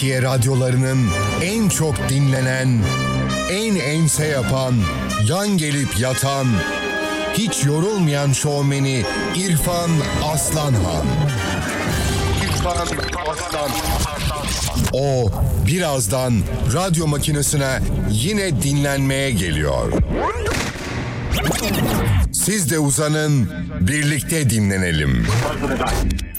Türkiye radyolarının en çok dinlenen, en ense yapan, yan gelip yatan, hiç yorulmayan şovmeni İrfan Aslanhan. O birazdan radyo makinesine yine dinlenmeye geliyor. Siz de uzanın, birlikte dinlenelim.